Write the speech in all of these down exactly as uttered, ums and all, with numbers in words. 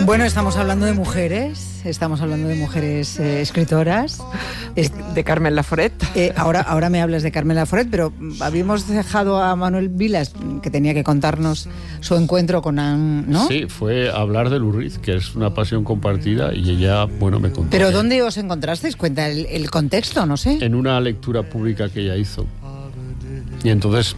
Bueno, estamos hablando de mujeres, estamos hablando de mujeres eh, escritoras. De, de Carmen Laforet. Eh, ahora, ahora me hablas de Carmen Laforet, pero habíamos dejado a Manuel Vilas, que tenía que contarnos su encuentro con Anne, ¿no? Sí, fue hablar de Lurriz, que es una pasión compartida, y ella, bueno, me contó. ¿Pero dónde os encontrasteis? Cuenta el, el contexto, no sé. En una lectura pública que ella hizo. Y entonces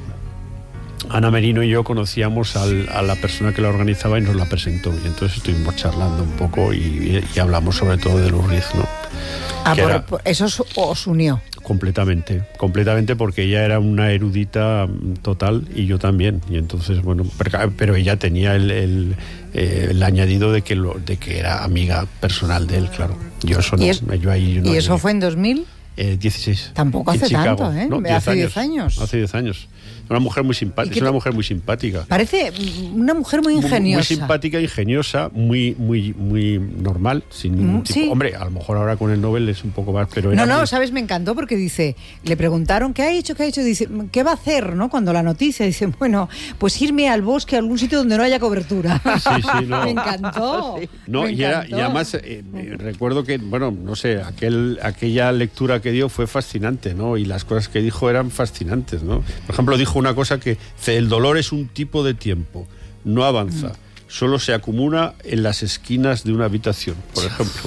Ana Merino y yo conocíamos al, a la persona que la organizaba y nos la presentó. Y entonces estuvimos charlando un poco y, y hablamos sobre todo de Lurriz, ¿no? Ah, por, por, eso os, os unió. Completamente, completamente, porque ella era una erudita total y yo también. Y entonces, bueno, pero, pero ella tenía el, el, eh, el añadido de que, lo, de que era amiga personal de él, claro. Yo eso no. ¿Y, es, yo ahí yo no ¿y eso llegué. Fue en dos mil? Eh, dieciséis. Tampoco hace tanto, ¿eh? No, hace diez años. Hace diez años. Una mujer muy simpática, es una mujer muy simpática. Parece una mujer muy ingeniosa. Muy, muy simpática, ingeniosa, muy muy muy normal, sin ningún tipo. Sí. Hombre, a lo mejor ahora con el Nobel es un poco más, pero era No, no, muy... sabes, me encantó porque dice, le preguntaron qué ha hecho, qué ha hecho, dice, ¿qué va a hacer, no? Cuando la noticia dice, bueno, pues irme al bosque, a algún sitio donde no haya cobertura. Sí, sí, no. Me encantó. Sí. No, me y, era, encantó. y además eh, eh, recuerdo que, bueno, no sé, aquel aquella lectura que dio fue fascinante, ¿no? Y las cosas que dijo eran fascinantes, ¿no? Por ejemplo, dijo una cosa que el dolor es un tipo de tiempo, no avanza. Solo se acumula en las esquinas de una habitación, por ejemplo.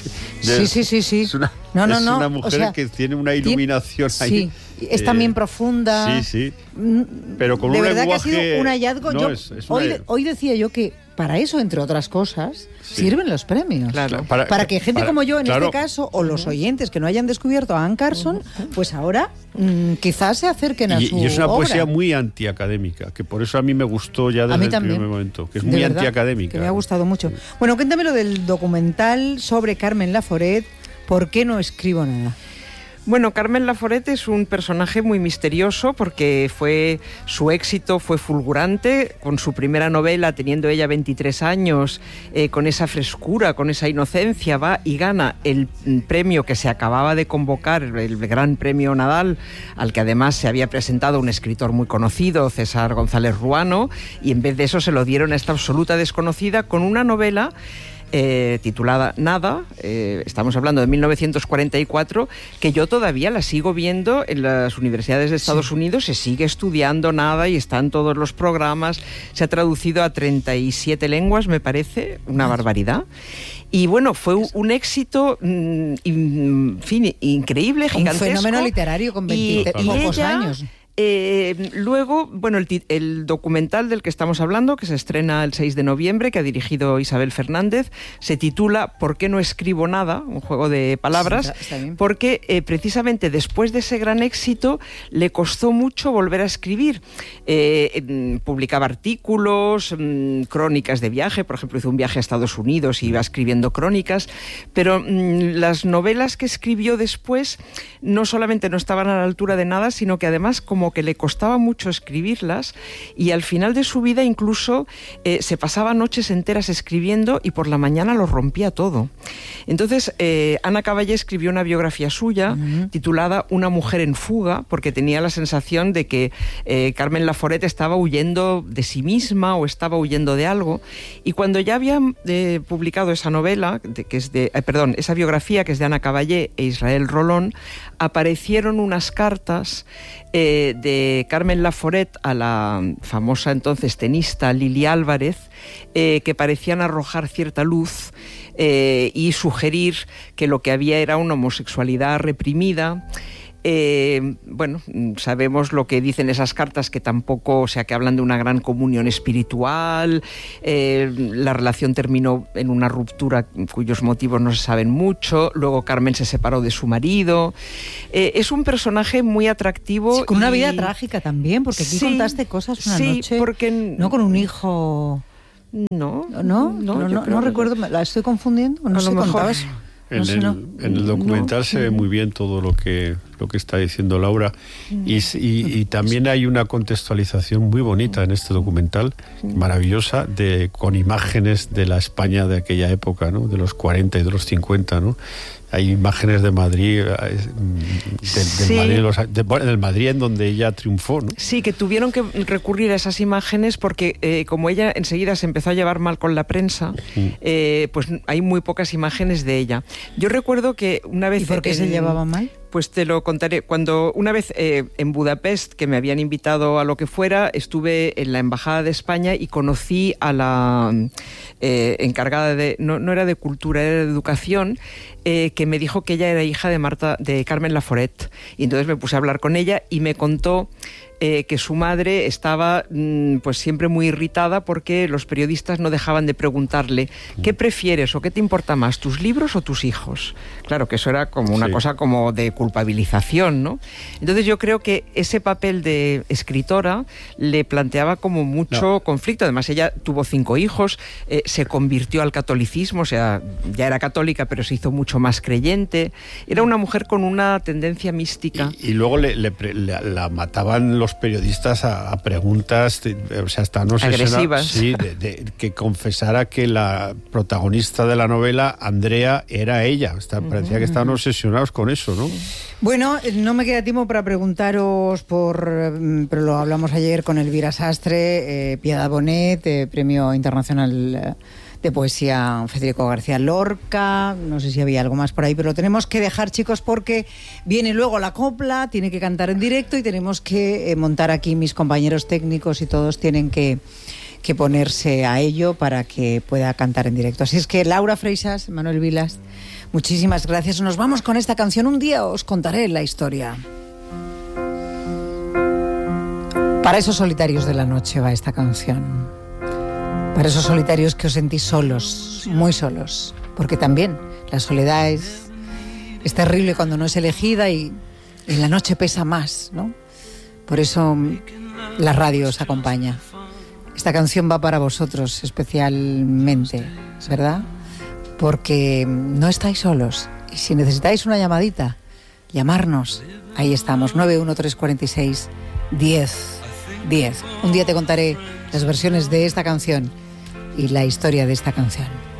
Sí, sí, sí, sí. Es una, no, no, es no. una mujer o sea, que tiene una iluminación sí, ahí. Sí, es también eh, profunda. Sí, sí. Pero con de un verdad lenguaje... que ha sido un hallazgo. No, Yo, es, es hoy, una... hoy decía yo que para eso, entre otras cosas, sí. sirven los premios. Claro. Para, para que gente para, como yo, en claro. este caso, o los oyentes que no hayan descubierto a Anne Carson, pues ahora mmm, quizás se acerquen a y, su Y es una obra. poesía muy antiacadémica, que por eso a mí me gustó ya desde el primer momento, que es muy verdad, antiacadémica. Que me ha gustado mucho. Sí. Bueno, cuéntame lo del documental sobre Carmen Laforet, ¿por qué no escribo nada? Bueno, Carmen Laforet es un personaje muy misterioso porque fue su éxito fue fulgurante con su primera novela, teniendo ella veintitrés años, eh, con esa frescura, con esa inocencia, va y gana el premio que se acababa de convocar, el Gran Premio Nadal, al que además se había presentado un escritor muy conocido, César González Ruano, y en vez de eso se lo dieron a esta absoluta desconocida con una novela Eh, titulada Nada, eh, estamos hablando de mil novecientos cuarenta y cuatro, que yo todavía la sigo viendo en las universidades de Estados sí. Unidos, se sigue estudiando Nada y está en todos los programas, se ha traducido a treinta y siete lenguas, me parece, una barbaridad. Y bueno, fue un, un éxito, mmm, en fin, increíble, gigantesco. Un fenómeno literario con veinte y, y pocos ella, años. Eh, luego, bueno, el, el documental del que estamos hablando, que se estrena el seis de noviembre, que ha dirigido Isabel Fernández, se titula ¿Por qué no escribo nada? Un juego de palabras, sí, está, está porque eh, precisamente después de ese gran éxito le costó mucho volver a escribir. Eh, eh, publicaba artículos, mmm, crónicas de viaje, por ejemplo, hizo un viaje a Estados Unidos y iba escribiendo crónicas, pero mmm, las novelas que escribió después no solamente no estaban a la altura de Nada, sino que además como que le costaba mucho escribirlas, y al final de su vida incluso eh, se pasaba noches enteras escribiendo y por la mañana lo rompía todo. Entonces eh, Ana Caballé escribió una biografía suya uh-huh. titulada Una mujer en fuga, porque tenía la sensación de que eh, Carmen Laforet estaba huyendo de sí misma o estaba huyendo de algo, y cuando ya había eh, publicado esa novela, de, que es de, eh, perdón, esa biografía que es de Ana Caballé e Israel Rolón, aparecieron unas cartas eh, de Carmen Laforet a la famosa entonces tenista Lili Álvarez, eh, que parecían arrojar cierta luz eh, y sugerir que lo que había era una homosexualidad reprimida. Eh, bueno, sabemos lo que dicen esas cartas, que tampoco, o sea, que hablan de una gran comunión espiritual, eh, la relación terminó en una ruptura cuyos motivos no se saben mucho, luego Carmen se separó de su marido, eh, es un personaje muy atractivo. Sí, con una y... vida trágica también, porque aquí sí, contaste cosas una sí, noche, porque... no con un hijo... No, no, no, no, no, no recuerdo, ¿la estoy confundiendo? No a sé, lo mejor... contabas... En, no sé, el, no. en el documental no. se ve muy bien todo lo que lo que está diciendo Laura, y, y, y también hay una contextualización muy bonita en este documental, maravillosa, de con imágenes de la España de aquella época, ¿no? De los cuarenta y de los cincuenta, ¿no? hay imágenes de Madrid, de, del, sí. Madrid los, de, del Madrid en donde ella triunfó, ¿no? Sí, que tuvieron que recurrir a esas imágenes porque eh, como ella enseguida se empezó a llevar mal con la prensa, mm. eh, pues hay muy pocas imágenes de ella. Yo recuerdo que una vez... ¿Y por qué en, se llevaba mal? Pues te lo contaré. Cuando una vez eh, en Budapest, que me habían invitado a lo que fuera, estuve en la Embajada de España y conocí a la eh, encargada de... No, no era de cultura, era de educación, eh, que me dijo que ella era hija de Marta, de Carmen Laforet. Y entonces me puse a hablar con ella y me contó eh, que su madre estaba mm, pues siempre muy irritada porque los periodistas no dejaban de preguntarle ¿qué prefieres o qué te importa más, tus libros o tus hijos? Claro, que eso era como una sí. cosa como de culpabilización, ¿no? Entonces yo creo que ese papel de escritora le planteaba como mucho no. conflicto. Además ella tuvo cinco hijos, eh, se convirtió al catolicismo, o sea, ya era católica pero se hizo mucho más creyente. Era una mujer con una tendencia mística. Y, y luego le, le, le, la mataban los periodistas a, a preguntas, de, o sea, hasta no sé agresivas. Sí, de, de, que confesara que la protagonista de la novela, Andrea, era ella. Está, uh-huh. Parecía que estaban obsesionados con eso, ¿no? Bueno, no me queda tiempo para preguntaros por, pero lo hablamos ayer con Elvira Sastre, eh, Piedad Bonet, eh, Premio Internacional de Poesía Federico García Lorca, no sé si había algo más por ahí, pero lo tenemos que dejar, chicos, porque viene luego la copla, tiene que cantar en directo y tenemos que eh, montar aquí, mis compañeros técnicos y todos tienen que, que ponerse a ello para que pueda cantar en directo. Así es que Laura Freixas, Manuel Vilas, muchísimas gracias. Nos vamos con esta canción. Un día os contaré la historia. Para esos solitarios de la noche va esta canción. Para esos solitarios que os sentís solos, muy solos. Porque también la soledad es, es terrible cuando no es elegida y en la noche pesa más, ¿no? Por eso la radio os acompaña. Esta canción va para vosotros especialmente, ¿verdad? Porque no estáis solos. Y si necesitáis una llamadita, llamarnos. Ahí estamos, nueve uno tres cuatro seis, diez diez. Un día te contaré las versiones de esta canción y la historia de esta canción.